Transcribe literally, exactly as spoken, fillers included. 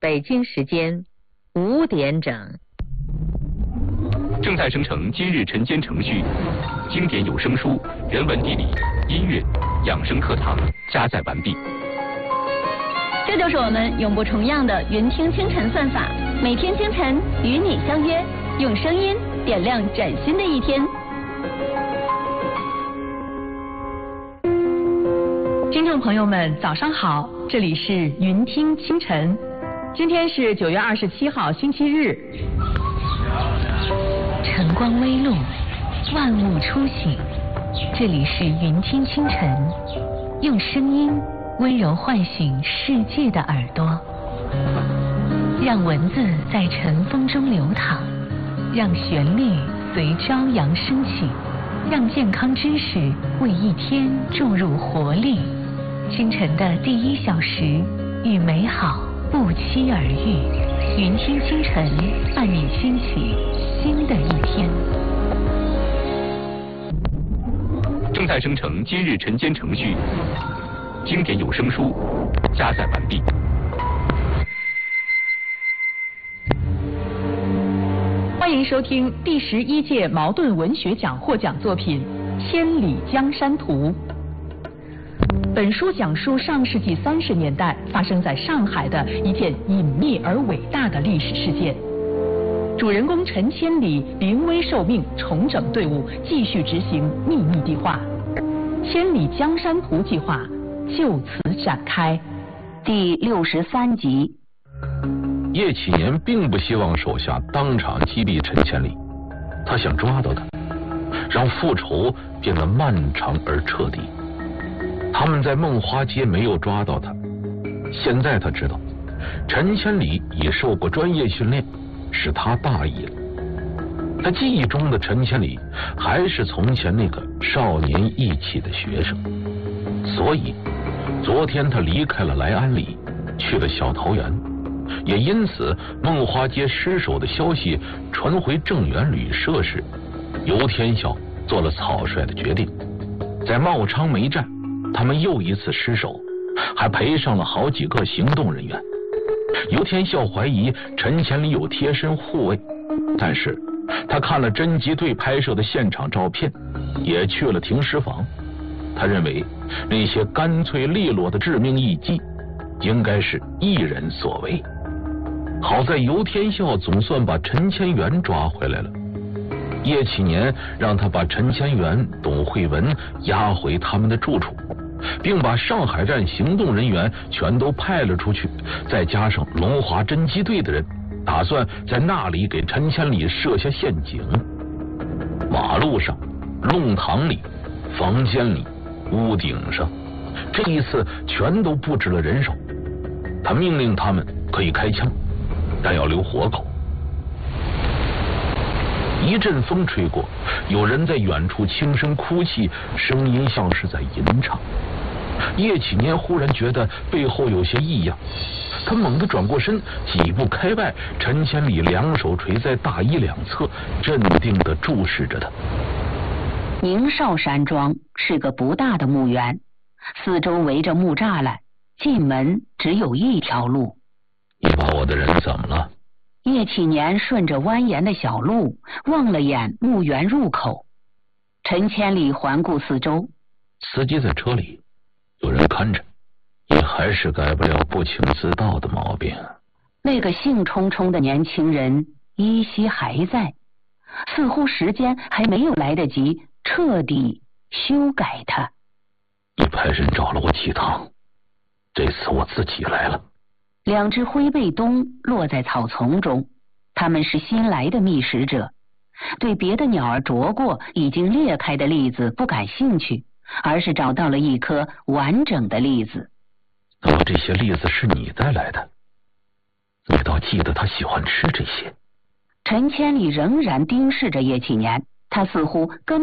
北京时间五点整。 正在生成今日晨间程序，经典有声书、人文地理、音乐、养生课堂加载完毕。 这就是我们永不重样的云听清晨算法，每天清晨与你相约，用声音点亮崭新的一天。 听众朋友们，早上好，这里是云听清晨，今天是九月二十七号，星期日。 晨光微露，万物初醒，这里是云听清晨，用声音温柔唤醒世界的耳朵，让文字在晨风中流淌，让旋律随朝阳升起，让健康知识为一天注入活力。清晨的第一小时，与美好不期而遇。云听清晨，伴你兴起新的一天。 正在生成今日晨间程序，经典有声书加载完毕。 欢迎收听第十一届茅盾文学奖获奖作品《千里江山图》。本书讲述上世纪三十年代发生在上海的一件隐秘而伟大的历史事件。主人公陈千里临危受命，重整队伍，继续执行秘密计划。千里江山图计划就此展开。 第六十三集。 叶启年并不希望手下当场击毙陈千里，他想抓到他，让复仇变得漫长而彻底。他们在梦花街没有抓到他，现在他知道陈千里已受过专业训练，使他大意了。他记忆中的陈千里还是从前那个少年义气的学生，所以昨天他离开了莱安里，去了小桃园，也因此梦花街失守的消息传回正源旅社时，游天笑做了草率的决定。在茂昌梅站，他们又一次失守，还赔上了好几个行动人员。游天笑怀疑陈千里有贴身护卫，但是他看了侦缉队拍摄的现场照片，也去了停尸房。他认为那些干脆利落的致命一击应该是一人所为。好在游天笑总算把陈千元抓回来了。叶启年让他把陈千元、董慧文押回他们的住处，并把上海站行动人员全都派了出去，再加上龙华侦缉队的人，打算在那里给陈千里设下陷阱。马路上、弄堂里、房间里、屋顶上，这一次全都布置了人手。他命令他们可以开枪，但要留活口。一阵风吹过，有人在远处轻声哭泣，声音像是在吟唱。叶启年忽然觉得背后有些异样，他猛地转过身，几步开外，陈千里两手垂在大衣两侧，镇定地注视着他。 宁少山庄是个不大的墓园，四周围着木栅栏，进门只有一条路。 你把我的人怎么了？ 叶启年顺着蜿蜒的小路望了眼墓园入口。陈千里环顾四周， 司机在车里，有人看着，也还是改不了不请自到的毛病。 那个兴冲冲的年轻人依稀还在，似乎时间还没有来得及彻底修改他。 你派人找了我几趟，这次我自己来了。 两只灰背鸫落在草丛中，他们是新来的觅食者，对别的鸟儿啄过已经裂开的栗子不感兴趣，而是找到了一颗完整的栗子。 那么这些栗子是你带来的？你倒记得他喜欢吃这些。 陈千里仍然盯视着叶启年，他似乎根